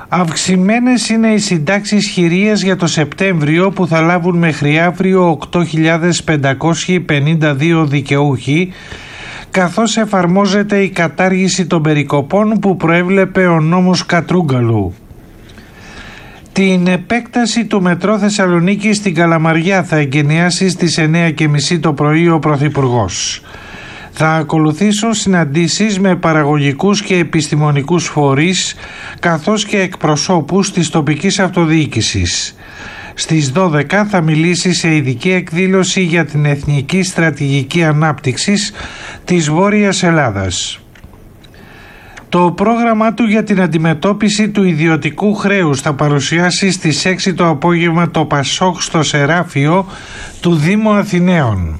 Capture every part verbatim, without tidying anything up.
Αυξημένες είναι οι συντάξεις χειρίας για το Σεπτέμβριο που θα λάβουν μέχρι αύριο οκτώ χιλιάδες πεντακόσιοι πενήντα δύο δικαιούχοι, καθώς εφαρμόζεται η κατάργηση των περικοπών που προέβλεπε ο νόμος Κατρούγκαλου. Την επέκταση του μετρό Θεσσαλονίκη στην Καλαμαριά θα εγκαινιάσει στις εννιά και μισή το πρωί ο Πρωθυπουργός. Θα ακολουθήσουν συναντήσεις με παραγωγικούς και επιστημονικούς φορείς, καθώς και εκπροσώπους της τοπικής αυτοδιοίκησης. Στις δώδεκα θα μιλήσει σε ειδική εκδήλωση για την Εθνική Στρατηγική Ανάπτυξης της Βόρειας Ελλάδας. Το πρόγραμμά του για την αντιμετώπιση του ιδιωτικού χρέους θα παρουσιάσει στις έξι το απόγευμα το Πασόκ στο Σεράφιο του Δήμου Αθηναίων.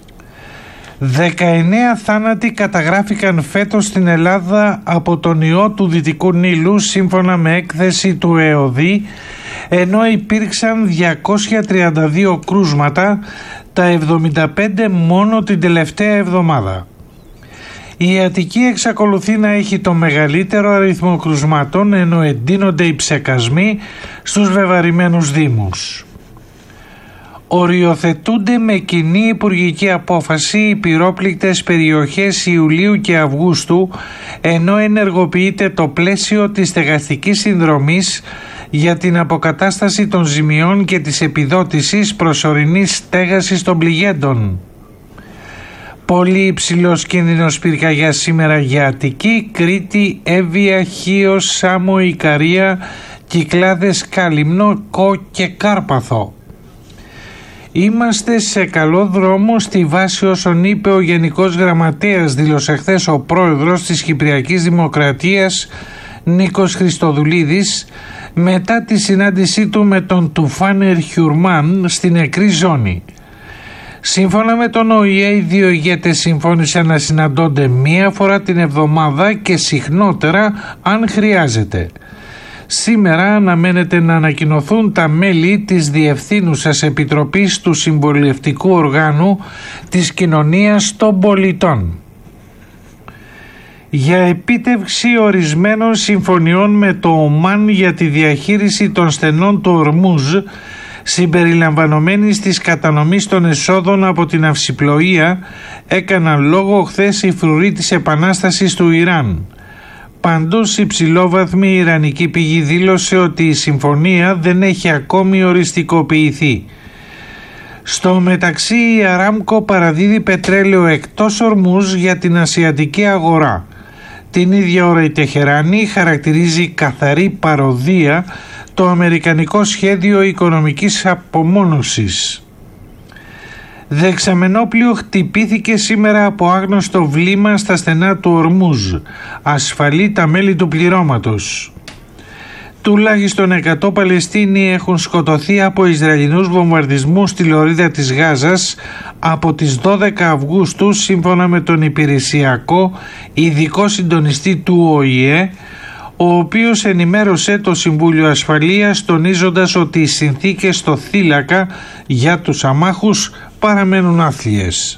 δεκαεννέα θάνατοι καταγράφηκαν φέτος στην Ελλάδα από τον ιό του Δυτικού Νείλου σύμφωνα με έκθεση του ΕΟΔΗ, ενώ υπήρξαν διακόσια τριάντα δύο κρούσματα, τα εβδομήντα πέντε μόνο την τελευταία εβδομάδα. Η Αττική εξακολουθεί να έχει το μεγαλύτερο αριθμό κρουσμάτων, ενώ εντείνονται οι ψεκασμοί στους βεβαρημένους δήμους. Οριοθετούνται με κοινή υπουργική απόφαση οι πυρόπληκτες περιοχές Ιουλίου και Αυγούστου, ενώ ενεργοποιείται το πλαίσιο της στεγαστικής συνδρομής για την αποκατάσταση των ζημιών και της επιδότησης προσωρινής στέγασης των πληγέντων. Πολύ υψηλός κίνδυνος πυρκαγιάς σήμερα για Αττική, Κρήτη, Εύβοια, Χίος, Σάμο, Ικαρία, Κυκλάδες, Κάλυμνο, Κο και Κάρπαθο. Είμαστε σε καλό δρόμο στη βάση όσων είπε ο Γενικός Γραμματέας, δήλωσε χθες ο πρόεδρος της Κυπριακής Δημοκρατίας Νίκος Χριστοδουλίδης μετά τη συνάντησή του με τον Τουφάνερ Χιουρμάν στην νεκρή ζώνη. Σύμφωνα με τον Ο Η Ε, οι δύο ηγέτες συμφώνησαν να συναντώνται μία φορά την εβδομάδα και συχνότερα αν χρειάζεται. Σήμερα αναμένεται να ανακοινωθούν τα μέλη της Διευθύνουσας Επιτροπής του Συμβουλευτικού Οργάνου της Κοινωνίας των Πολιτών. Για επίτευξη ορισμένων συμφωνιών με το Ομάν για τη διαχείριση των στενών του Ορμούζ, συμπεριλαμβανομένης της κατανομής των εσόδων από την αυσιπλοεία, έκαναν λόγο χθες οι φρουροί της Επανάστασης του Ιράν. Πάντως, υψηλόβαθμη ιρανική πηγή δήλωσε ότι η συμφωνία δεν έχει ακόμη οριστικοποιηθεί. Στο μεταξύ, η Αράμκο παραδίδει πετρέλαιο εκτός Ορμούζ για την ασιατική αγορά. Την ίδια ώρα η Τεχεράνη χαρακτηρίζει καθαρή παροδία το αμερικανικό σχέδιο οικονομικής απομόνωσης. Δεξαμενόπλιο χτυπήθηκε σήμερα από άγνωστο βλήμα στα στενά του Ορμούζ. Ασφαλεί τα μέλη του πληρώματος. Τουλάχιστον εκατό Παλαιστίνοι έχουν σκοτωθεί από Ισραηλινούς βομβαρδισμούς στη λωρίδα της Γάζας από τις δώδεκα Αυγούστου, σύμφωνα με τον υπηρεσιακό ειδικό συντονιστή του Ο Η Ε, ο οποίος ενημέρωσε το Συμβούλιο Ασφαλείας τονίζοντας ότι οι συνθήκες στο θύλακα για τους αμάχους παραμένουν άθλιες.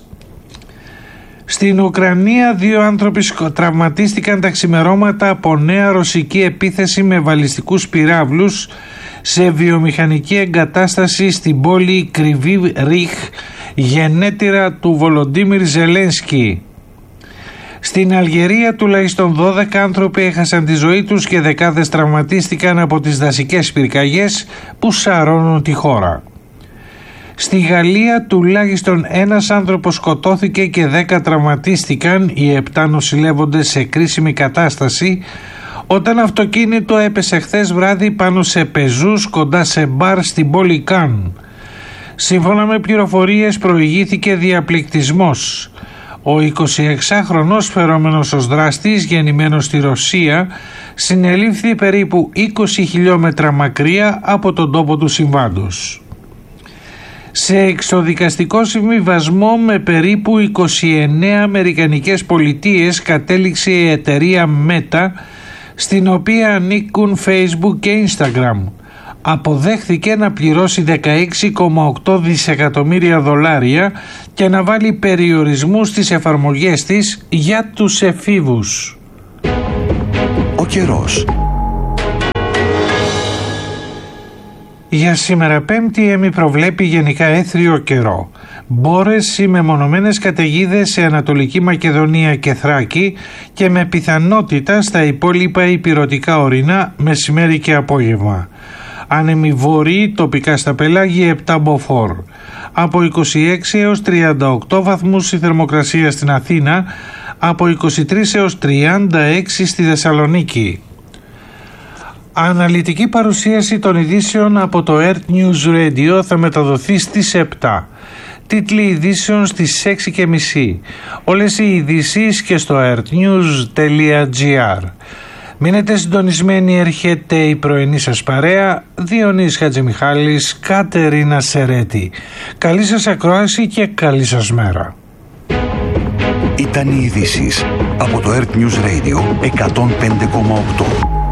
Στην Ουκρανία δύο άνθρωποι τραυματίστηκαν τα ξημερώματα από νέα ρωσική επίθεση με βαλιστικούς πυράβλους σε βιομηχανική εγκατάσταση στην πόλη Κρυβί Ρίχ, γενέτειρα του Βολοντίμιρ Ζελένσκι. Στην Αλγερία τουλάχιστον δώδεκα άνθρωποι έχασαν τη ζωή τους και δεκάδες τραυματίστηκαν από τις δασικές πυρκαγιές που σαρώνουν τη χώρα. Στη Γαλλία τουλάχιστον ένας άνθρωπος σκοτώθηκε και δέκα τραυματίστηκαν, οι επτά νοσηλεύονται σε κρίσιμη κατάσταση, όταν αυτοκίνητο έπεσε χθες βράδυ πάνω σε πεζούς κοντά σε μπαρ στην πόλη Καν. Σύμφωνα με πληροφορίες προηγήθηκε διαπληκτισμός. Ο εικοσιεξάχρονος φερόμενος ως δράστης, γεννημένος στη Ρωσία, συνελήφθη περίπου είκοσι χιλιόμετρα μακριά από τον τόπο του συμβάντος. Σε εξοδικαστικό συμβιβασμό με περίπου είκοσι εννέα αμερικανικές πολιτείες κατέληξε η εταιρεία Meta, στην οποία ανήκουν Facebook και Instagram. Αποδέχθηκε να πληρώσει δεκαέξι κόμμα οκτώ δισεκατομμύρια δολάρια και να βάλει περιορισμούς στις εφαρμογές της για τους εφήβους. Ο καιρός. Για σήμερα Πέμπτη η ΕΜΗ προβλέπει γενικά έθριο καιρό. Μπόρες ή μεμονωμένες καταιγίδες σε Ανατολική Μακεδονία και Θράκη και με πιθανότητα στα υπόλοιπα ηπειρωτικά ορεινά μεσημέρι και απόγευμα. Άνεμοι βορείοι τοπικά στα πελάγια επτά μποφόρ. Από είκοσι έξι έως τριάντα οκτώ βαθμούς η θερμοκρασία στην Αθήνα, από είκοσι τρεις έως τριάντα έξι στη Θεσσαλονίκη. Αναλυτική παρουσίαση των ειδήσεων από το Earth News Radio θα μεταδοθεί στις επτά. Τίτλοι ειδήσεων στις έξι και μισή. Όλες οι ειδήσεις και στο earthnews τελεία gr. Μείνετε συντονισμένοι, έρχεται η πρωινή σας παρέα. Διονύσης Χατζημιχάλης, Κατερίνα Σερέτη. Καλή σας ακρόαση και καλή σας μέρα. Ήταν οι ειδήσεις από το Earth News Radio εκατόν πέντε κόμμα οκτώ.